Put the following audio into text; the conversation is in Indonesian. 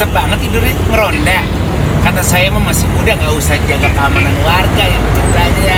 bisa banget tidurnya ngeronda. Kata saya mah masih muda, nggak usah jaga keamanan warga, yang penting aja